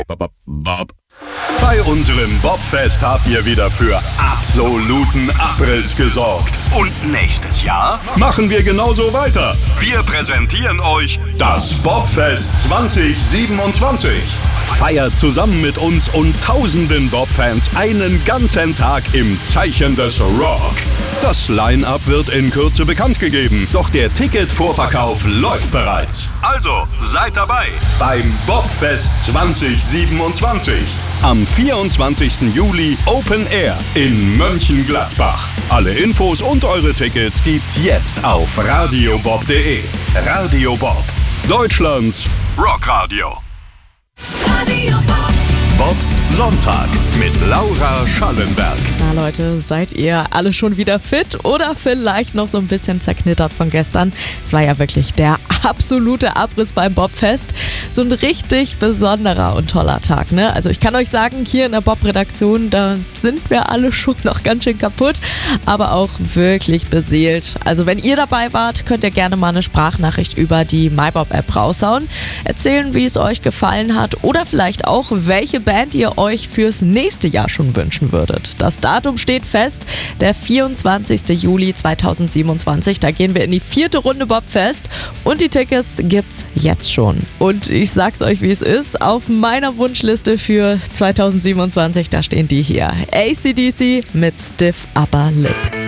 Bob. Bei unserem Bobfest habt ihr wieder für absoluten Abriss gesorgt. Und nächstes Jahr machen wir genauso weiter. Wir präsentieren euch das Bobfest 2027. Feiert zusammen mit uns und tausenden Bob-Fans einen ganzen Tag im Zeichen des Rock. Das Line-Up wird in Kürze bekannt gegeben, doch der Ticketvorverkauf läuft bereits. Also seid dabei beim Bobfest 2027. Am 24. Juli Open Air in Mönchengladbach. Alle Infos und eure Tickets gibt's jetzt auf radiobob.de. Radio Bob, Deutschlands Rockradio. Radio Bob. Bobs Sonntag mit Laura Schallenberg. Na Leute, seid ihr alle schon wieder fit oder vielleicht noch so ein bisschen zerknittert von gestern? Es war ja wirklich der absolute Abriss beim Bobfest. So ein richtig besonderer und toller Tag, ne? Also ich kann euch sagen, hier in der Bob-Redaktion, da sind wir alle schon noch ganz schön kaputt, aber auch wirklich beseelt. Also wenn ihr dabei wart, könnt ihr gerne mal eine Sprachnachricht über die MyBob-App raushauen. Erzählen, wie es euch gefallen hat oder vielleicht auch, welche Band ihr euch fürs nächste Jahr schon wünschen würdet. Das Datum steht fest, der 24. Juli 2027. Da gehen wir in die 4. Runde Bobfest und die Tickets gibt's jetzt schon. Und ich sag's euch, wie es ist, auf meiner Wunschliste für 2027, da stehen die hier. AC/DC mit Stiff Upper Lip.